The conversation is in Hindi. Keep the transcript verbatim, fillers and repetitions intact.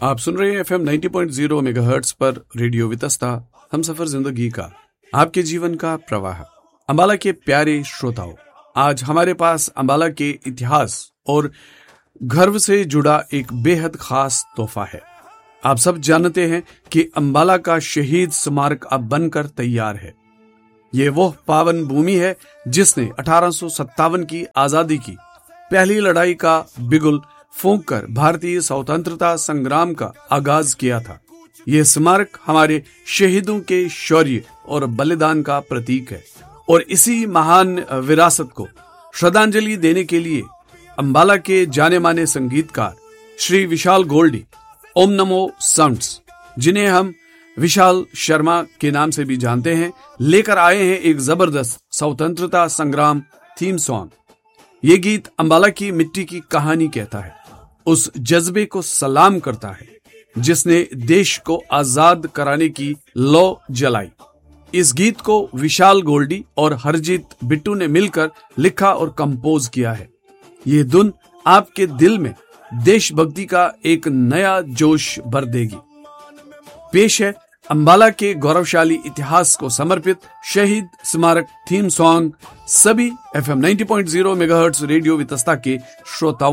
आप सुन रहे हैं F M ninety point zero megahertz पर रेडियो वितस्ता, हम सफर जिंदगी का, आपके जीवन का प्रवाह। अंबाला के प्यारे श्रोताओं, आज हमारे पास अंबाला के इतिहास और गर्व से जुड़ा एक बेहद खास तोहफा है। आप सब जानते हैं कि अंबाला का शहीद स्मारक अब बनकर तैयार है। ये वो पावन भूमि है जिसने अठारह सौ सत्तावन की आजादी की पहली लड़ाई का बिगुल फूंककर भारतीय स्वतंत्रता संग्राम का आगाज किया था। ये स्मारक हमारे शहीदों के शौर्य और बलिदान का प्रतीक है और इसी महान विरासत को श्रद्धांजलि देने के लिए अंबाला के जाने माने संगीतकार श्री विशाल गोल्डी, ओम नमो साउंड्स, जिन्हें हम विशाल शर्मा के नाम से भी जानते हैं, लेकर आए हैं एक जबरदस्त स्वतंत्रता संग्राम थीम सॉन्ग। ये गीत अंबाला की मिट्टी की कहानी कहता है, उस जज्बे को सलाम करता है जिसने देश को आजाद कराने की लौ जलाई। इस गीत को विशाल गोल्डी और हरजीत बिट्टू ने मिलकर लिखा और कंपोज किया है। ये धुन आपके दिल में देशभक्ति का एक नया जोश भर देगी। पेश है अंबाला के गौरवशाली इतिहास को समर्पित शहीद स्मारक थीम सॉन्ग सभी F M ninety point zero megahertz radio Vitasta के श्रोताओं